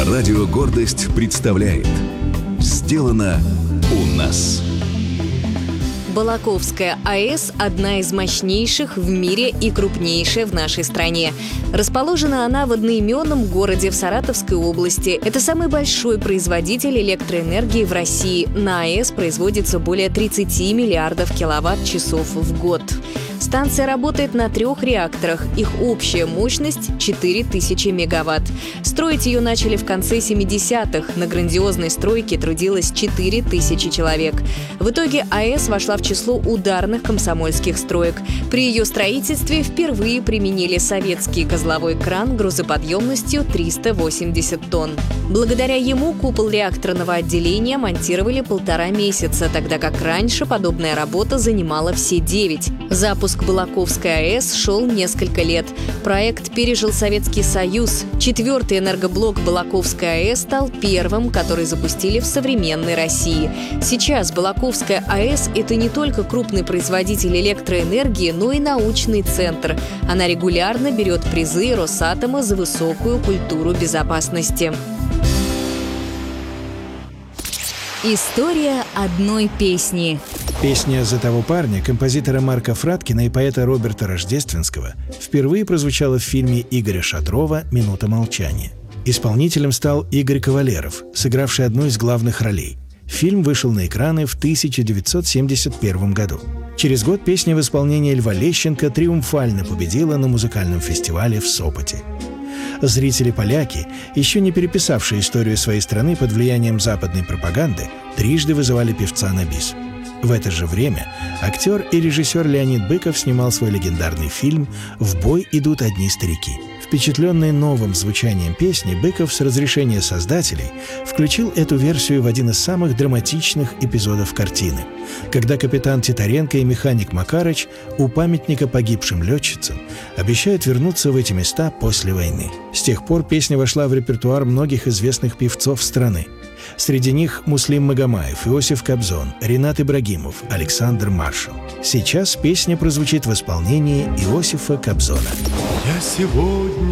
Радио «Гордость» представляет «Сделано у нас». Балаковская АЭС – одна из мощнейших в мире и крупнейшая в нашей стране. Расположена она в одноименном городе в Саратовской области. Это самый большой производитель электроэнергии в России. На АЭС производится более 30 миллиардов киловатт-часов в год. Станция работает на 3 реакторах. Их общая мощность – 4000 мегаватт. Строить ее начали в конце 70-х. На грандиозной стройке трудилось 4000 человек. В итоге АЭС вошла в число ударных комсомольских строек. При ее строительстве впервые применили советский козловой кран грузоподъемностью 380 тонн. Благодаря ему купол реакторного отделения монтировали 1,5 месяца, тогда как раньше подобная работа занимала все 9. Запуск Балаковской АЭС шел несколько лет. Проект пережил Советский Союз. 4-й энергоблок Балаковской АЭС стал первым, который запустили в современной России. Сейчас Балаковская АЭС – это не только крупный производитель электроэнергии, но и научный центр. Она регулярно берет призы Росатома за высокую культуру безопасности. История одной песни. Песня «За того парня» композитора Марка Фраткина и поэта Роберта Рождественского впервые прозвучала в фильме Игоря Шатрова «Минута молчания». Исполнителем стал Игорь Кавалеров, сыгравший одну из главных ролей. Фильм вышел на экраны в 1971 году. Через год песня в исполнении Льва Лещенко триумфально победила на музыкальном фестивале в Сопоте. Зрители-поляки, еще не переписавшие историю своей страны под влиянием западной пропаганды, трижды вызывали певца на бис. В это же время актер и режиссер Леонид Быков снимал свой легендарный фильм «В бой идут одни старики». Впечатленный новым звучанием песни, Быков с разрешения создателей включил эту версию в один из самых драматичных эпизодов картины, когда капитан Титаренко и механик Макарыч у памятника погибшим летчицам обещают вернуться в эти места после войны. С тех пор песня вошла в репертуар многих известных певцов страны. Среди них Муслим Магомаев, Иосиф Кобзон, Ринат Ибрагимов, Александр Маршал. Сейчас песня прозвучит в исполнении Иосифа Кобзона. Я сегодня